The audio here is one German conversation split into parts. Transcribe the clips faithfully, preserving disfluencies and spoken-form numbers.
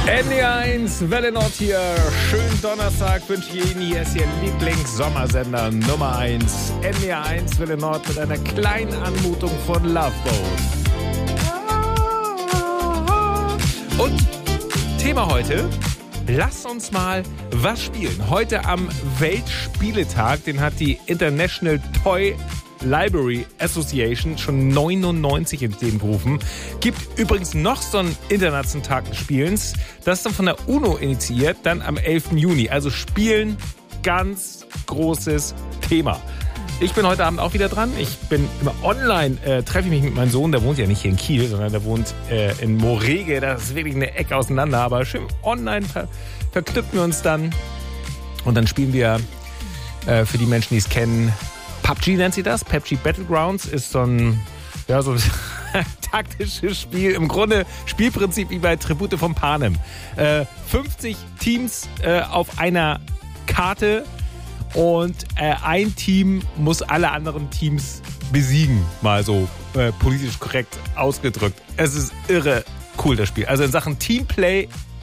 N D eins, Welle Nord hier. Schönen Donnerstag wünsche ich Ihnen. Hier ist Ihr Lieblings-Sommersender Nummer eins. N D eins, Welle Nord mit einer kleinen Anmutung von Love Boat. Und Thema heute, lasst uns mal was spielen. Heute am Weltspieletag, den hat die International Toy Library Association schon neunundneunzig ins Leben gerufen. Gibt übrigens noch so einen internationalen Tag des Spielens. Das ist dann von der UNO initiiert, dann am elften Juni. Also Spielen, ganz großes Thema. Ich bin heute Abend auch wieder dran. Ich bin immer online, äh, treffe ich mich mit meinem Sohn. Der wohnt ja nicht hier in Kiel, sondern der wohnt äh, in Morege. Das ist wirklich eine Ecke auseinander. Aber schön online ver- verknüpfen wir uns dann. Und dann spielen wir äh, für die Menschen, die es kennen, P U B G nennt sie das. P U B G Battlegrounds ist so ein, ja, so ein taktisches Spiel. Im Grunde Spielprinzip wie bei Tribute von Panem. Äh, fünfzig Teams äh, auf einer Karte und äh, ein Team muss alle anderen Teams besiegen. Mal so äh, politisch korrekt ausgedrückt. Es ist irre cool, das Spiel. Also in Sachen Teamplay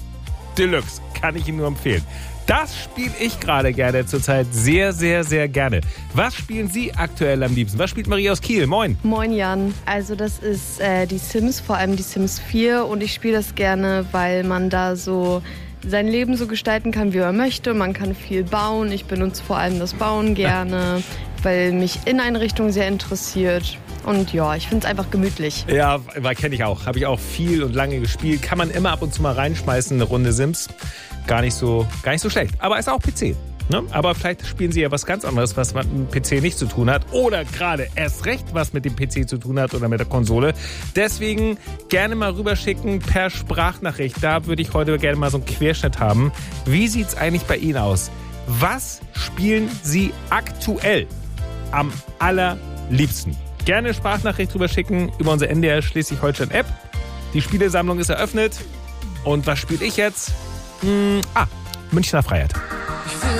Deluxe kann ich Ihnen nur empfehlen. Das spiele ich gerade gerne zurzeit sehr, sehr, sehr gerne. Was spielen Sie aktuell am liebsten? Was spielt Marie aus Kiel? Moin. Moin Jan. Also das ist äh, die Sims, vor allem die Sims vier. Und ich spiele das gerne, weil man da so sein Leben so gestalten kann, wie man möchte. Man kann viel bauen. Ich benutze vor allem das Bauen gerne, weil mich Inneneinrichtung sehr interessiert. Und ja, ich finde es einfach gemütlich. Ja, kenne ich auch. Habe ich auch viel und lange gespielt. Kann man immer ab und zu mal reinschmeißen, eine Runde Sims. Gar nicht so, gar nicht so schlecht. Aber ist auch P C. Ne? Aber vielleicht spielen Sie ja was ganz anderes, was mit dem P C nicht zu tun hat. Oder gerade erst recht, was mit dem P C zu tun hat oder mit der Konsole. Deswegen gerne mal rüberschicken per Sprachnachricht. Da würde ich heute gerne mal so einen Querschnitt haben. Wie sieht es eigentlich bei Ihnen aus? Was spielen Sie aktuell am allerliebsten? Gerne Sprachnachricht rüberschicken über unsere N D R Schleswig-Holstein-App. Die Spielesammlung ist eröffnet. Und was spiele ich jetzt? Hm, ah, Münchner Freiheit.